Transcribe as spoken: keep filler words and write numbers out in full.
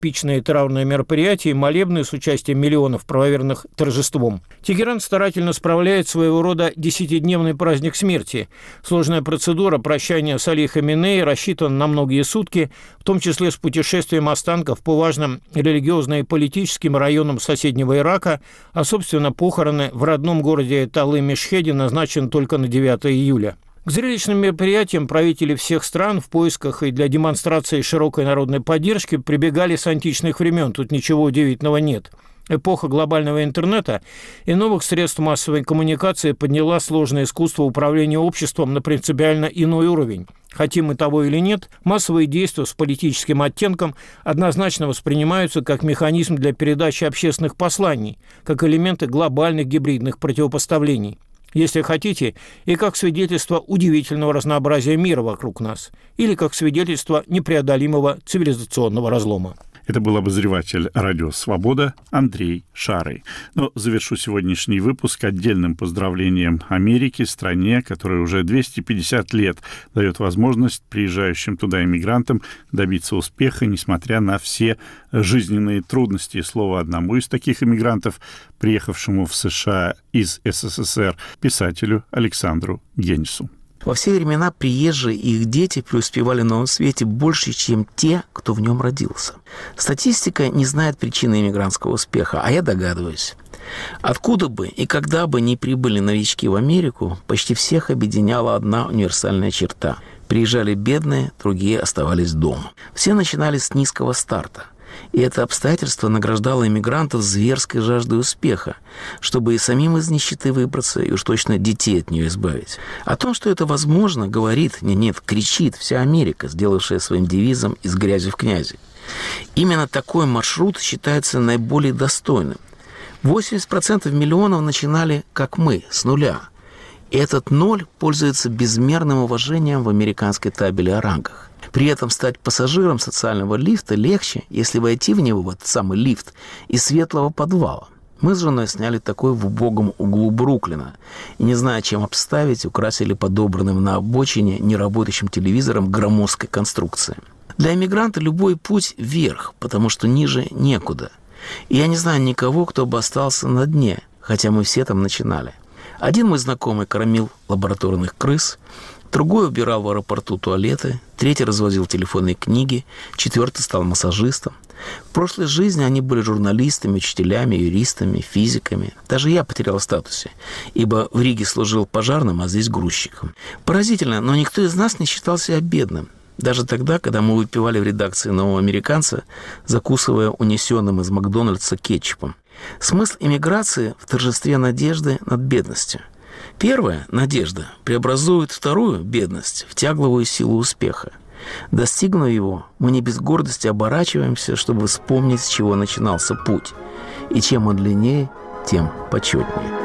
эпичные траурные мероприятия и молебны с участием миллионов правоверных торжеством. Тегеран старательно справляет своего рода десятидневный праздник смерти. Сложная процедура прощания с Али Хаминеи рассчитана на многие сутки, в том числе с путешествием останков по важным религиозно- и политическим районам соседнего Ирака, а, собственно, похороны в родном городе Талы-Мешхеде назначены только на девятое июля. К зрелищным мероприятиям правители всех стран в поисках и для демонстрации широкой народной поддержки прибегали с античных времен, тут ничего удивительного нет. Эпоха глобального интернета и новых средств массовой коммуникации подняла сложное искусство управления обществом на принципиально иной уровень. Хотим мы того или нет, массовые действия с политическим оттенком однозначно воспринимаются как механизм для передачи общественных посланий, как элементы глобальных гибридных противопоставлений. Если хотите, и как свидетельство удивительного разнообразия мира вокруг нас, или как свидетельство непреодолимого цивилизационного разлома. Это был обозреватель «Радио Свобода» Андрей Шарый. Но завершу сегодняшний выпуск отдельным поздравлением Америке, стране, которая уже двести пятьдесят лет дает возможность приезжающим туда иммигрантам добиться успеха, несмотря на все жизненные трудности. И слово одному из таких иммигрантов, приехавшему в США из СССР, писателю Александру Генису. Во все времена приезжие и их дети преуспевали на новом свете больше, чем те, кто в нем родился. Статистика не знает причины иммигрантского успеха, а я догадываюсь. Откуда бы и когда бы ни прибыли новички в Америку, почти всех объединяла одна универсальная черта. Приезжали бедные, другие оставались дома. Все начинали с низкого старта. И это обстоятельство награждало иммигрантов зверской жаждой успеха, чтобы и самим из нищеты выбраться, и уж точно детей от нее избавить. О том, что это возможно, говорит, не нет, кричит вся Америка, сделавшая своим девизом «из грязи в князи». Именно такой маршрут считается наиболее достойным. восемьдесят процентов миллионов начинали, как мы, с нуля. И этот ноль пользуется безмерным уважением в американской табели о рангах. При этом стать пассажиром социального лифта легче, если войти в него, в этот самый лифт, из светлого подвала. Мы с женой сняли такой в убогом углу Бруклина и, не зная, чем обставить, украсили подобранным на обочине неработающим телевизором громоздкой конструкции. Для эмигранта любой путь вверх, потому что ниже некуда. И я не знаю никого, кто бы остался на дне, хотя мы все там начинали. Один мой знакомый кормил лабораторных крыс, другой убирал в аэропорту туалеты, третий развозил телефонные книги, четвертый стал массажистом. В прошлой жизни они были журналистами, учителями, юристами, физиками. Даже я потерял в статусе, ибо в Риге служил пожарным, а здесь грузчиком. Поразительно, но никто из нас не считал себя бедным. Даже тогда, когда мы выпивали в редакции «Нового американца», закусывая унесенным из Макдональдса кетчупом. Смысл иммиграции в торжестве надежды над бедностью. Первая, надежда, преобразует вторую, бедность, в тягловую силу успеха. Достигнув его, мы не без гордости оборачиваемся, чтобы вспомнить, с чего начинался путь. И чем он длиннее, тем почетнее.